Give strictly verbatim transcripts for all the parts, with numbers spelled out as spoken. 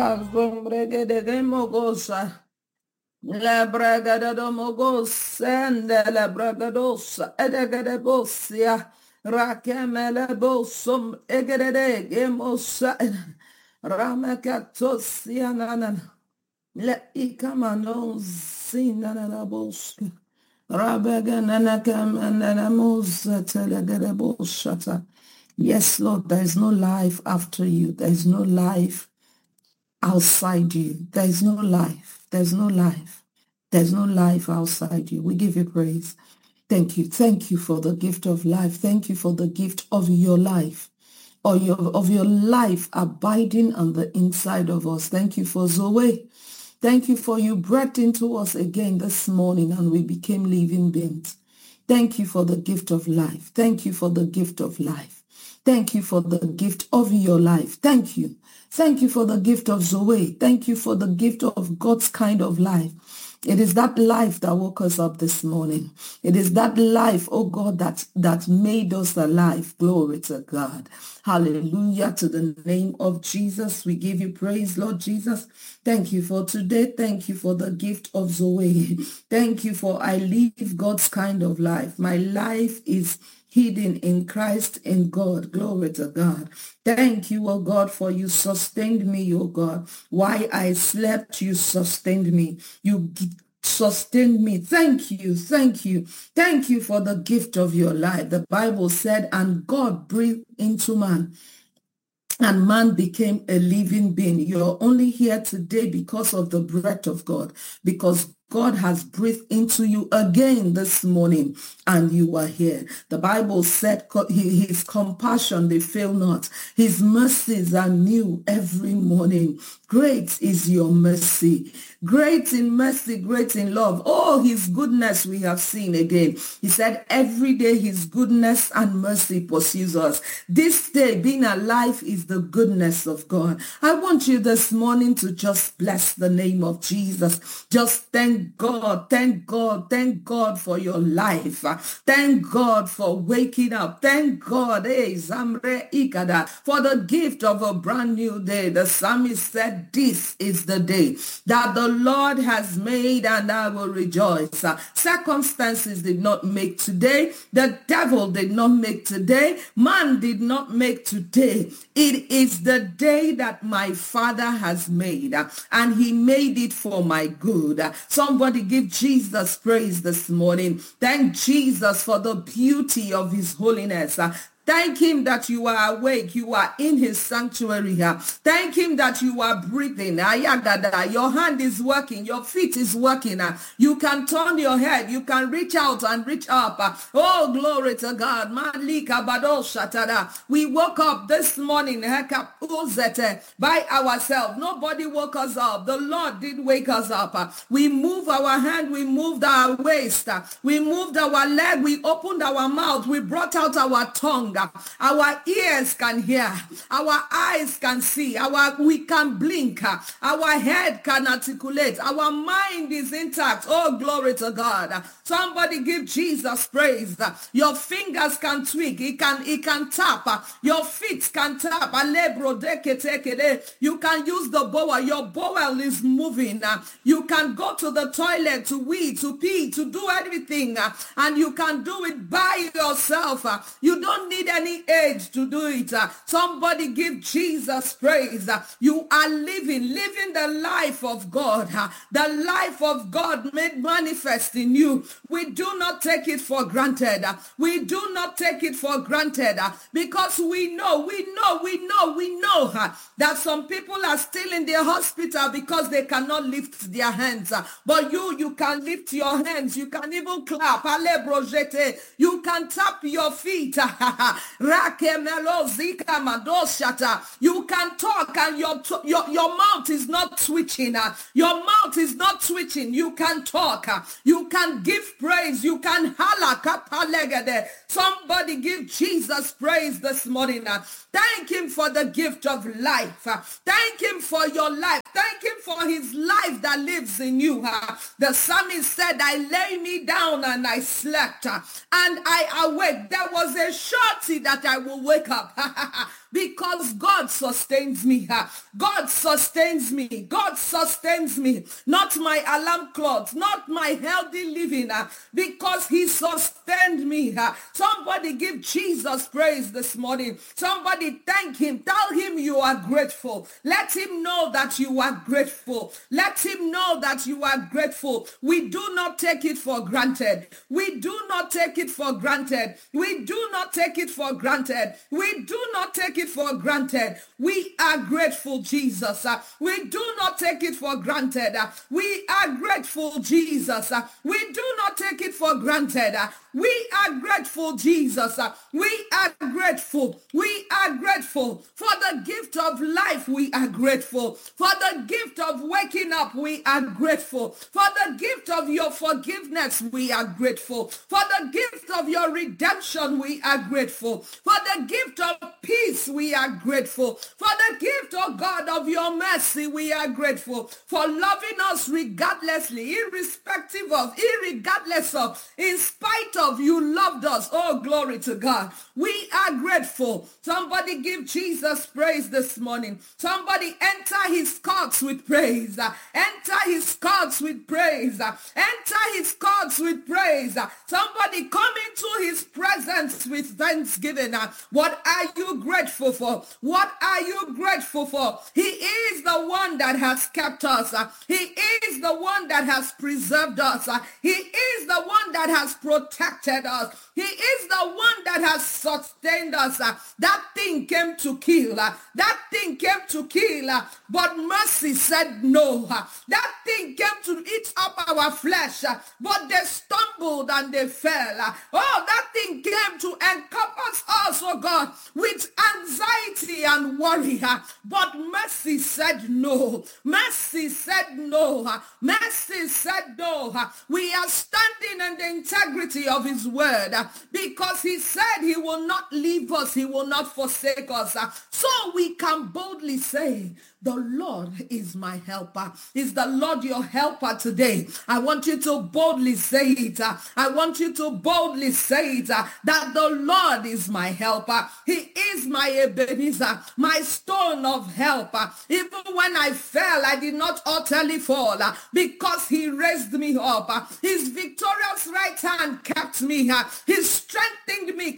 Azombregedegemogosa. La bragada domogos and la bragadosa edegedebosia rakemele bosom egede gemosa ramakatosia nanan le ikamano sinana boska rabaga nanakamana mosa telegedebosata. Yes, Lord, there is no life after you. There is no life outside you. There is no life. There's no life. There's no life outside you. We give you praise. Thank you. Thank you for the gift of life. Thank you for the gift of your life, or your, of your life abiding on the inside of us. Thank you for Zoe. Thank you for you breathed into us again this morning and we became living beings. Thank you for the gift of life. Thank you for the gift of life. Thank you for the gift of your life. Thank you. Thank you for the gift of Zoe. Thank you for the gift of God's kind of life. It is that life that woke us up this morning. It is that life, oh God, that, that made us alive. Glory to God. Hallelujah to the name of Jesus. We give you praise, Lord Jesus. Thank you for today. Thank you for the gift of Zoe. Thank you for I live God's kind of life. My life is hidden in Christ in God. Glory to God. Thank you, oh God, for you sustained me, oh God. While I slept, you sustained me. You sustained me. Thank you. Thank you. Thank you for the gift of your life. The Bible said, and God breathed into man, and man became a living being. You're only here today because of the breath of God, because God has breathed into you again this morning and you are here. The Bible said his compassion, they fail not. His mercies are new every morning. Great is your mercy. Great in mercy, great in love. Oh, his goodness we have seen again. He said every day his goodness and mercy pursues us. This day being alive is the goodness of God. I want you this morning to just bless the name of Jesus. Just thank God, thank God, thank God for your life. Thank God for waking up. Thank God, eh, Zamre Ikada, for the gift of a brand new day. The psalmist said, this is the day that the Lord has made and I will rejoice. Uh, circumstances did not make today. The devil did not make today. Man did not make today. It is the day that my Father has made, uh, and he made it for my good. Uh, somebody give Jesus praise this morning. Thank Jesus for the beauty of his holiness. Uh, Thank him that you are awake. You are in his sanctuary here. Thank him that you are breathing. Ayagada. Your hand is working. Your feet is working. You can turn your head. You can reach out and reach up. Oh, glory to God. Malika Bado Shatada. We woke up this morning by ourselves. Nobody woke us up. The Lord did wake us up. We moved our hand. We moved our waist. We moved our leg. We opened our mouth. We brought out our tongue. Our ears can hear, our eyes can see, our we can blink, our head can articulate, our mind is intact. Oh, glory to God. Somebody give Jesus praise. Your fingers can tweak, it can it can tap, your feet can tap. You can use the bowel, your bowel is moving. You can go to the toilet to wee, to pee, to do everything, and you can do it by yourself. You don't need any age to do it. Somebody give Jesus praise. You are living, living the life of God. The life of God made manifest in you. We do not take it for granted. We do not take it for granted because we know, we know, we know, we know that some people are still in their hospital because they cannot lift their hands. But you, you can lift your hands. You can even clap. You can tap your feet. You can talk and your, your, your mouth is not twitching. Your mouth is not twitching. You can talk. You can give praise. You can holla. Somebody give Jesus praise this morning. Thank him for the gift of life. Thank him for your life. Thank him for his life that lives in you. The psalmist said, I lay me down and I slept and I awake. There was a surety that I will wake up. because God sustains me. God sustains me. God sustains me. Not my alarm clock, not my healthy living, because he sustained me. Somebody give Jesus praise this morning. Somebody thank him. Tell him you are grateful. Let him know that you are grateful. Let him know that you are grateful. We do not take it for granted. We do not take it for granted. We do not take it for granted. We do not take it for granted. We are grateful, Jesus. Uh, we do not take it for granted. Uh, we are grateful, Jesus. Uh, we do not take it for granted. Uh, we are grateful, Jesus. Uh, we are grateful. We are grateful for the gift of life. We are grateful for the gift of waking up. We are grateful for the gift of your forgiveness. We are grateful for the gift of your redemption. We are grateful for the gift of peace. We are grateful for the gift, of God, of your mercy. We are grateful for loving us regardlessly, irrespective of, irregardless of, in spite of, you loved us. Oh, glory to God. We are grateful. Somebody give Jesus praise this morning. Somebody enter his courts with praise. Enter his courts with praise. Enter his courts with praise. Somebody come into his presence with thanksgiving. What are you grateful for? What are you grateful for? He is the one that has kept us. He is the one that has preserved us. He is the one that has protected us. He is the one that has sustained us. That thing came to kill. That thing came to kill. But mercy said no. That thing came to eat up our flesh. But they stumbled and they fell. Oh, that thing came to encompass us, oh God, with anxiety and worry. But mercy said no. Mercy said no. Mercy said no. We are standing in the integrity of his word, because he said he will not leave us. He will not forsake us. So we can boldly say, the Lord is my helper. Is the Lord your helper today? I want you to boldly say it. I want you to boldly say it, that the Lord is my helper. He is my Ebenezer, my stone of help. Even when I fell, I did not utterly fall, because he raised me up. His victorious right hand kept me. He strengthened me.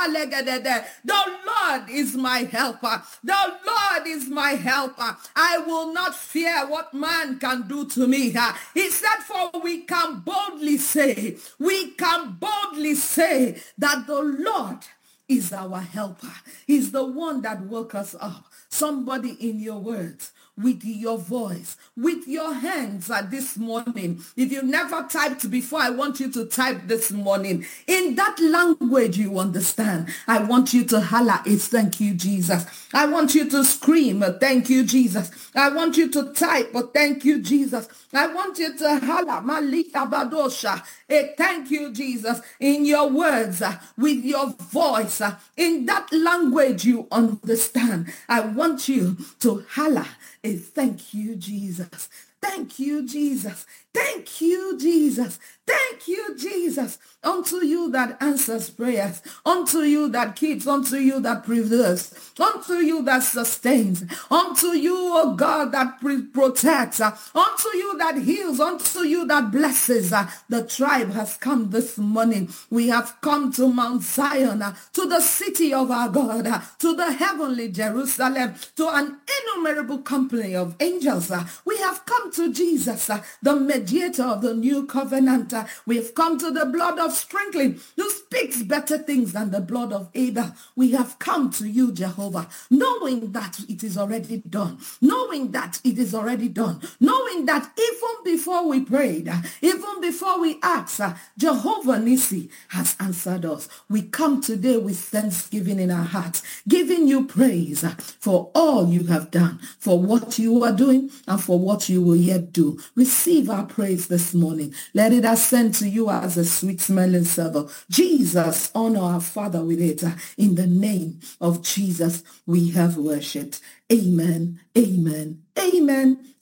The Lord is my helper. The Lord is my helper. I will not fear what man can do to me. He said, for we can boldly say, we can boldly say that the Lord is our helper. He's the one that woke us up. Somebody in your words, with your voice, with your hands uh, this morning. If you never typed before, I want you to type this morning. In that language you understand, I want you to holler, it's thank you, Jesus. I want you to scream, thank you, Jesus. I want you to type, but thank you, Jesus. I want you to holler, Malika Badosha, a thank you, Jesus, in your words, uh, with your voice, uh, in that language you understand. I want you to holler, a thank you, Jesus. Thank you, Jesus. Thank you, Jesus. Thank you, Jesus. Unto you that answers prayers, unto you that keeps, unto you that preserves, unto you that sustains, unto you, oh God, that protects, uh, unto you that heals, unto you that blesses. Uh, the tribe has come this morning. We have come to Mount Zion, uh, to the city of our God, uh, to the heavenly Jerusalem, to an innumerable company of angels. Uh, we have come to Jesus, uh, the mediator of the new covenant. Uh, we have come to the blood of sprinkling, who speaks better things than the blood of Abel. We have come to you, Jehovah, knowing that it is already done, knowing that it is already done, knowing that even before we prayed, even before we asked, Jehovah Nissi has answered us. We come today with thanksgiving in our hearts, giving you praise for all you have done, for what you are doing, and for what you will yet do. Receive our praise this morning. Let it ascend to you as a sweet smelling savor. Jesus, honor our Father with it. In the name of Jesus, we have worshipped. Amen, amen, amen,